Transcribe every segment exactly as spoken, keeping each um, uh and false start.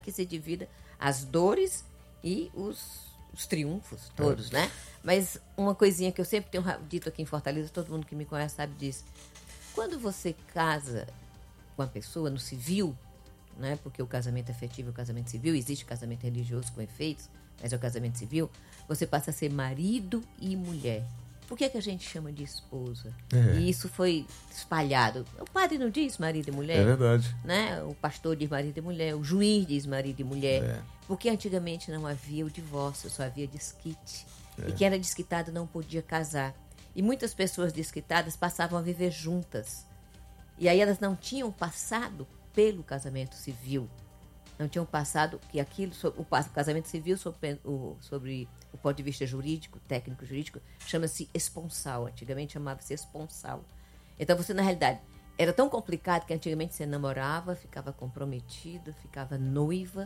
que se divida as dores e os, os triunfos todos, é. né? Mas uma coisinha que eu sempre tenho dito aqui em Fortaleza, todo mundo que me conhece sabe disso. Quando você casa com uma pessoa no civil, né? Porque o casamento afetivo é o casamento civil, existe o casamento religioso com efeitos, mas é o casamento civil, você passa a ser marido e mulher. Por que, que a gente chama de esposa? É. E isso foi espalhado. O padre não diz marido e mulher? É verdade. Né? O pastor diz marido e mulher, o juiz diz marido e mulher. É. Porque antigamente não havia o divórcio, só havia desquite. É. E quem era desquitado não podia casar. E muitas pessoas desquitadas passavam a viver juntas. E aí elas não tinham passado pelo casamento civil. Não tinham passado que aquilo, o casamento civil sobre o, sobre o ponto de vista jurídico, técnico jurídico, chama-se esponsal. Antigamente chamava-se esponsal. Então você, na realidade, era tão complicado que antigamente você namorava, ficava comprometida, ficava noiva,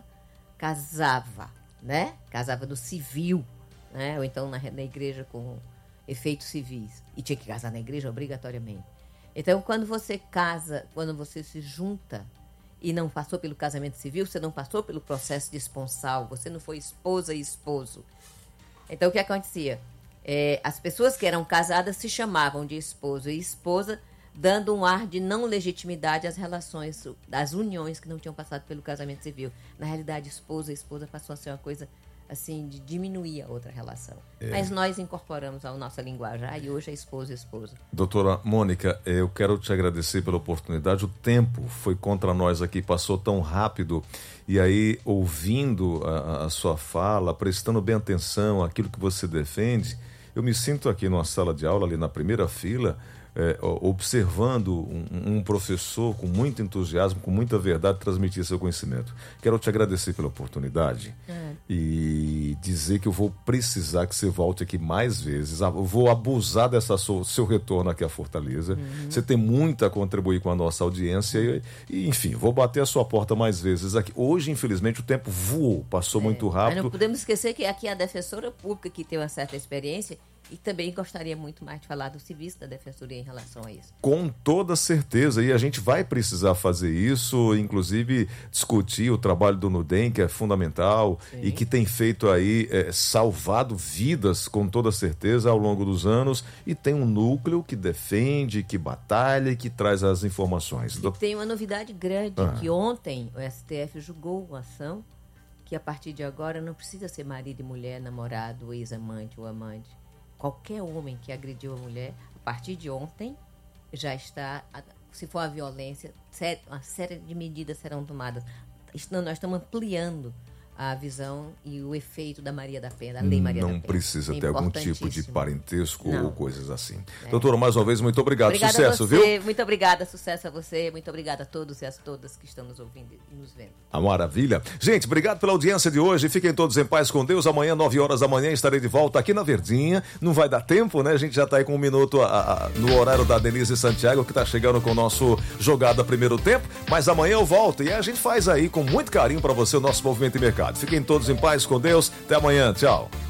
casava, né? Casava no civil, né? Ou então na, na igreja com efeitos civis. E tinha que casar na igreja obrigatoriamente. Então, quando você casa, quando você se junta e não passou pelo casamento civil, você não passou pelo processo de esponsal, você não foi esposa e esposo. Então, o que acontecia? É, as pessoas que eram casadas se chamavam de esposo e esposa, dando um ar de não legitimidade às relações, às uniões que não tinham passado pelo casamento civil. Na realidade, esposa e esposa passou a ser uma coisa assim, de diminuir a outra relação. É. Mas nós incorporamos a nossa linguagem, e hoje é esposa e esposa. Doutora Mônica, eu quero te agradecer pela oportunidade. O tempo foi contra nós aqui, passou tão rápido. E aí, ouvindo a, a sua fala, prestando bem atenção àquilo que você defende, eu me sinto aqui numa sala de aula, ali na primeira fila, É, observando um, um professor com muito entusiasmo, com muita verdade, transmitir seu conhecimento. Quero te agradecer pela oportunidade é. e dizer que eu vou precisar que você volte aqui mais vezes. Eu vou abusar dessa sua, seu retorno aqui à Fortaleza. Uhum. Você tem muito a contribuir com a nossa audiência e, e, enfim, vou bater a sua porta mais vezes aqui. Hoje, infelizmente, o tempo voou, passou é. muito rápido. Mas não podemos esquecer que aqui é a defensora pública que tem uma certa experiência. E também gostaria muito mais de falar do serviço da Defensoria em relação a isso. Com toda certeza, e a gente vai precisar fazer isso, inclusive discutir o trabalho do Nudem, que é fundamental. Sim. E que tem feito aí, é, salvado vidas com toda certeza ao longo dos anos, e tem um núcleo que defende, que batalha e que traz as informações. E tem uma novidade grande, ah. que ontem o S T F julgou uma ação que a partir de agora não precisa ser marido e mulher, namorado, ex-amante ou amante. Qualquer homem que agrediu a mulher, a partir de ontem, já está, se for a violência, uma série de medidas serão tomadas. Nós estamos ampliando a visão e o efeito da Maria da Penha, da Lei Maria da Penha. Não precisa é ter algum tipo de parentesco não. ou coisas assim. É. Doutora, mais uma vez, muito obrigado. Obrigada Sucesso, a você. viu? Muito obrigada, sucesso a você. Muito obrigada a todos e a todas que estão nos ouvindo e nos vendo. A maravilha. Gente, obrigado pela audiência de hoje. Fiquem todos em paz com Deus. Amanhã, nove horas da manhã, estarei de volta aqui na Verdinha. Não vai dar tempo, né? A gente já está aí com um minuto a, a, no horário da Denise Santiago, que está chegando com o nosso Jogada Primeiro Tempo. Mas amanhã eu volto e a gente faz aí com muito carinho para você o nosso Movimento e Mercado. Fiquem todos em paz com Deus. Até amanhã. Tchau.